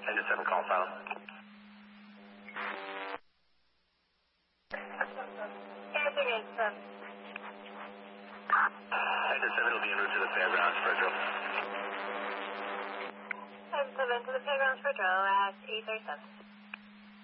Engine 7 call found. Engine 7. Engine 7 will be en route to the fairgrounds for a drill. Engine 7 to the fairgrounds for drill at 8:37.